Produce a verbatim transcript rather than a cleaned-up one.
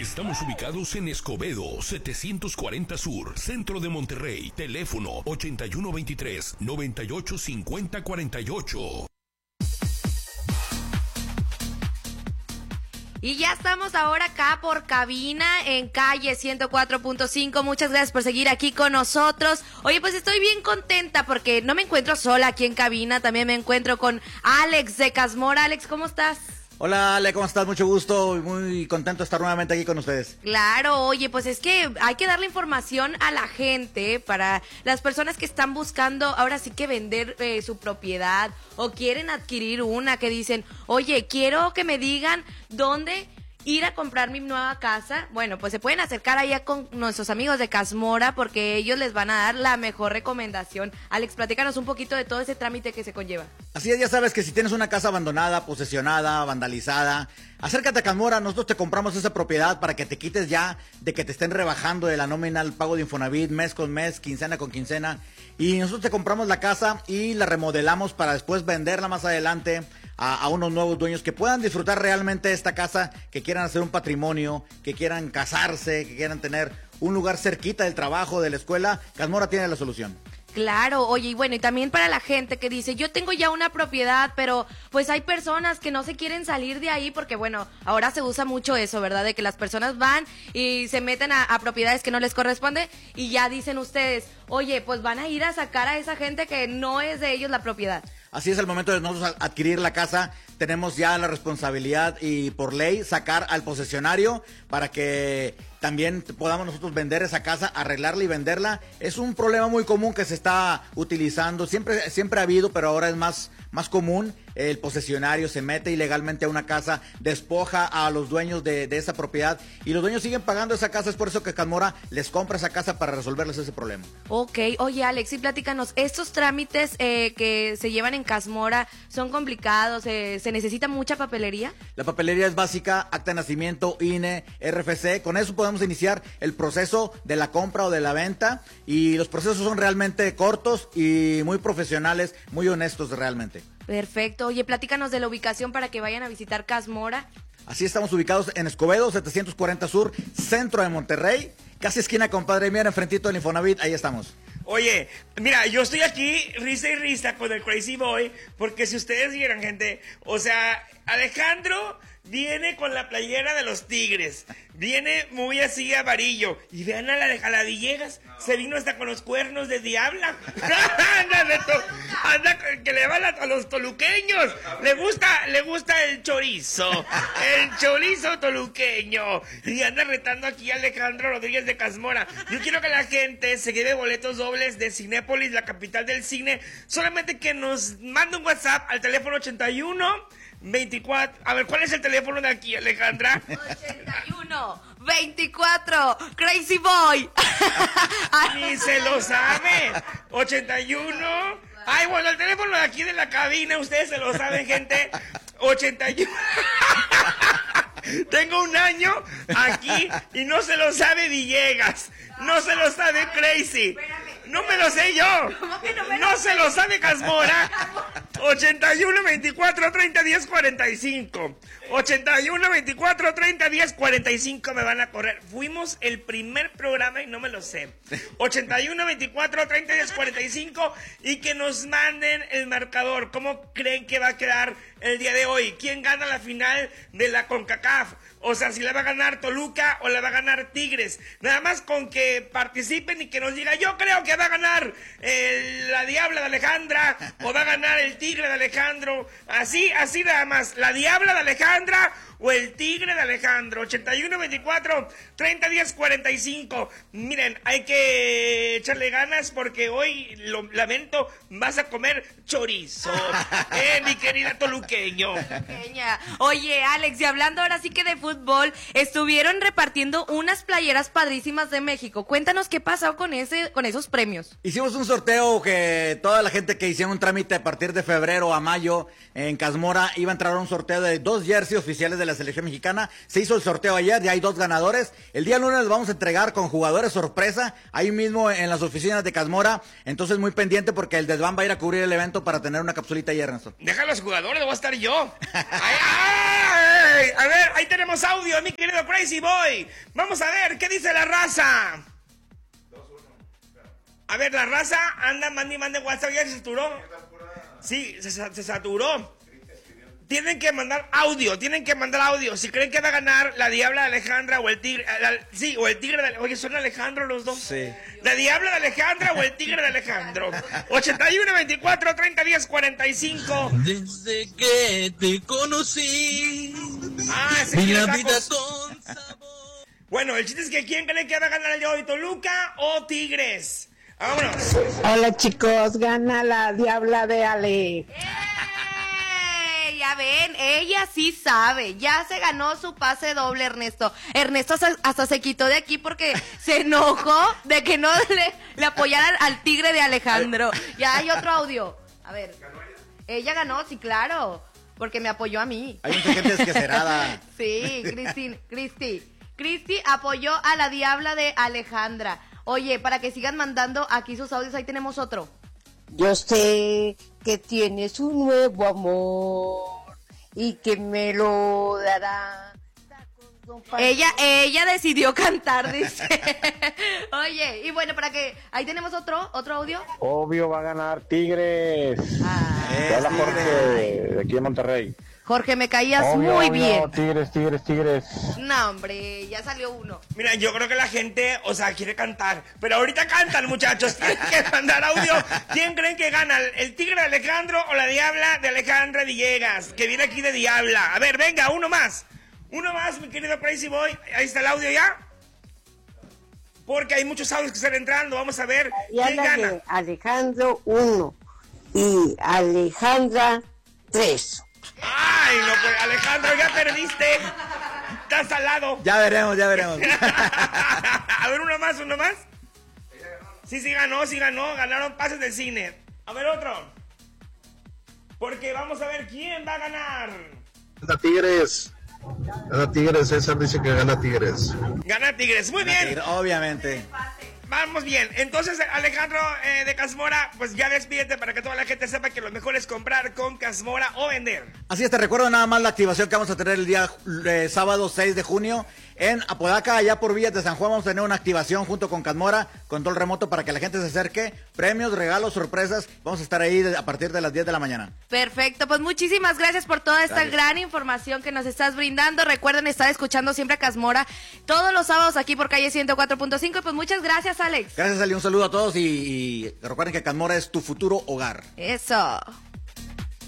Estamos ubicados en Escobedo, setecientos cuarenta Sur, centro de Monterrey. Teléfono ochenta y uno veintitrés, noventa y ocho cincuenta cuarenta y ocho. Y ya estamos ahora acá por cabina en calle ciento cuatro punto cinco. Muchas gracias por seguir aquí con nosotros. Oye, pues estoy bien contenta porque no me encuentro sola aquí en cabina. También me encuentro con Alex de Casmora. Alex, ¿cómo estás? Hola Ale, ¿cómo estás? Mucho gusto y muy contento de estar nuevamente aquí con ustedes. Claro, oye, pues es que hay que darle información a la gente para las personas que están buscando ahora sí que vender eh, su propiedad o quieren adquirir una, que dicen, oye, quiero que me digan dónde ir a comprar mi nueva casa. Bueno, pues se pueden acercar allá con nuestros amigos de Casmora porque ellos les van a dar la mejor recomendación. Alex, platícanos un poquito de todo ese trámite que se conlleva. Así es, ya sabes que si tienes una casa abandonada, posesionada, vandalizada, acércate a Casmora, nosotros te compramos esa propiedad para que te quites ya de que te estén rebajando de la nómina al pago de Infonavit mes con mes, quincena con quincena, y nosotros te compramos la casa y la remodelamos para después venderla más adelante a, a unos nuevos dueños que puedan disfrutar realmente esta casa, que quieran hacer un patrimonio, que quieran casarse, que quieran tener un lugar cerquita del trabajo, de la escuela. Casmora tiene la solución. Claro, oye, y bueno, y también para la gente que dice, yo tengo ya una propiedad, pero pues hay personas que no se quieren salir de ahí porque, bueno, ahora se usa mucho eso, ¿verdad? De que las personas van y se meten a, a propiedades que no les corresponde y ya dicen ustedes, oye, pues van a ir a sacar a esa gente que no es de ellos la propiedad. Así es, el momento de nosotros adquirir la casa, tenemos ya la responsabilidad y por ley sacar al posesionario para que también podamos nosotros vender esa casa, arreglarla y venderla. Es un problema muy común que se está utilizando, siempre, siempre ha habido, pero ahora es más, más común. El posesionario se mete ilegalmente a una casa, despoja a los dueños de, de esa propiedad y los dueños siguen pagando esa casa. Es por eso que Casmora les compra esa casa para resolverles ese problema. Ok, oye Alex, y platícanos, estos trámites eh, que se llevan en Casmora son complicados, eh, ¿se necesita mucha papelería? La papelería es básica, acta de nacimiento, I N E, R F C, con eso podemos iniciar el proceso de la compra o de la venta y los procesos son realmente cortos y muy profesionales, muy honestos realmente. Perfecto. Oye, platícanos de la ubicación para que vayan a visitar Casmora. Así estamos ubicados en Escobedo, setecientos cuarenta Sur, centro de Monterrey, casi esquina con Padre Mier, enfrentito del Infonavit, ahí estamos. Oye, mira, yo estoy aquí risa y risa con el Crazy Boy, porque si ustedes vieran, gente, o sea, Alejandro viene con la playera de los Tigres, viene muy así amarillo, y vean a la, a la Villegas, no. Se vino hasta con los cuernos de diabla, anda, de to, anda que le van a, a los toluqueños, le gusta, le gusta el chorizo, el chorizo toluqueño, y anda retando aquí a Alejandro Rodríguez de Casmora. Yo quiero que la gente se lleve boletos dobles de Cinépolis, la capital del cine, solamente que nos mande un WhatsApp al teléfono ochenta y uno veinticuatro. A ver, ¿cuál es el teléfono de aquí, Alejandra? ochenta y uno veinticuatro, Crazy Boy. Ni se lo sabe. ochenta y uno. Ay, bueno, el teléfono de aquí de la cabina, ustedes se lo saben, gente. ochenta y uno. Tengo un año aquí y no se lo sabe Villegas. No se lo sabe Crazy. No me lo sé yo. ¿Cómo que no me No lo se sé? lo sabe Casmora. ochenta y uno veinticuatro treinta diez cuarenta y cinco. ochenta y uno veinticuatro treinta diez cuarenta y cinco me van a correr. Fuimos el primer programa y no me lo sé. ochenta y uno veinticuatro treinta diez cuarenta y cinco y que nos manden el marcador. ¿Cómo creen que va a quedar el día de hoy? ¿Quién gana la final de la CONCACAF? O sea, si la va a ganar Toluca o la va a ganar Tigres. Nada más con que participen y que nos diga, yo creo que va a ganar eh, la Diabla de Alejandra o va a ganar el Tigre de Alejandro. Así, así nada más. La Diabla de Alejandra o el Tigre de Alejandro. ochenta y uno veinticuatro treinta diez cuarenta y cinco. Miren, hay que echarle ganas porque hoy, lo lamento, vas a comer chorizo. Eh, mi querida toluqueño. Pequeña. Oye, Alex, y hablando ahora sí que de fútbol, estuvieron repartiendo unas playeras padrísimas de México. Cuéntanos qué pasó con ese, con esos premios. Hicimos un sorteo que toda la gente que hicieron un trámite a partir de febrero a mayo en Casmora iba a entrar a un sorteo de dos jerseys oficiales de la la selección mexicana. Se hizo el sorteo ayer, ya hay dos ganadores. El día lunes los vamos a entregar con jugadores sorpresa, ahí mismo en las oficinas de Casmora. Entonces muy pendiente porque el Desván va a ir a cubrir el evento para tener una capsulita ayer, Ernesto. Deja a los jugadores, voy a estar yo. Ay, ay, a ver, ahí tenemos audio, mi querido Crazy Boy. Vamos a ver, ¿qué dice la raza? A ver, la raza anda, mande, mande WhatsApp, ya se saturó. Sí, se, se saturó. Tienen que mandar audio, tienen que mandar audio. Si creen que va a ganar la Diabla de Alejandra o el Tigre, la, sí, o el Tigre de, oye, son Alejandro los dos. Sí. La Diabla de Alejandra o el Tigre de Alejandro. ochenta y uno, veinticuatro, treinta, diez, cuarenta y cinco. Desde que te conocí, Ah, sí, vi quiere la vida tacos. con sabor. Bueno, el chiste es que ¿quién cree que va a ganar el día de hoy? ¿Toluca o Tigres? Vámonos. Hola chicos, gana la Diabla de Ale. ¡Eh! Ya ven, ella sí sabe, ya se ganó su pase doble, Ernesto. Ernesto hasta, hasta se quitó de aquí porque se enojó de que no le, le apoyaran al Tigre de Alejandro. Ya hay otro audio. A ver. Ella ganó, sí, claro, porque me apoyó a mí. Hay mucha gente desquecerada. Sí, Cristi, Cristi. Cristi apoyó a la Diabla de Alejandra. Oye, para que sigan mandando aquí sus audios, ahí tenemos otro. Yo sé que tienes un nuevo amor y que me lo dará. Ella, ella decidió cantar, dice. Oye, y bueno, para que ahí tenemos otro, otro audio. Obvio va a ganar Tigres. Ah, Te habla Jorge de aquí de Monterrey. Jorge, me caías Obvio, muy obvio, bien. Tigres, Tigres, Tigres. No, hombre, ya salió uno. Mira, yo creo que la gente, o sea, quiere cantar. Pero ahorita cantan, muchachos. Tienen que mandar audio. ¿Quién creen que gana? ¿El Tigre de Alejandro o la Diabla de Alejandra Villegas? Que viene aquí de Diabla. A ver, venga, uno más. Uno más, mi querido Crazy Boy. Ahí está el audio ya. Porque hay muchos audios que están entrando. Vamos a ver quién Diabla gana. de Alejandro uno y Alejandra tres. Ay, no, pues Alejandro, ya perdiste. Estás al lado. Ya veremos, ya veremos. A ver, uno más, uno más. Sí, sí ganó, sí ganó. Ganaron pases del cine. A ver, otro. Porque vamos a ver quién va a ganar. Gana Tigres. Gana Tigres. César dice que gana Tigres. Gana Tigres. Muy bien. Obviamente. Vamos bien. Entonces, Alejandro eh, de Casmora, pues ya despídete para que toda la gente sepa que lo mejor es comprar con Casmora o vender. Así es, te recuerdo nada más la activación que vamos a tener el día eh, sábado seis de junio en Apodaca, allá por Villas de San Juan. Vamos a tener una activación junto con Casmora, control remoto para que la gente se acerque. Premios, regalos, sorpresas. Vamos a estar ahí de- a partir de las diez de la mañana. Perfecto, pues muchísimas gracias por toda esta Gracias. gran información que nos estás brindando. Recuerden estar escuchando siempre a Casmora todos los sábados aquí por calle ciento cuatro punto cinco. Y pues muchas gracias, Alex. Gracias, Ali. Un saludo a todos y, y recuerden que Casmora es tu futuro hogar. Eso.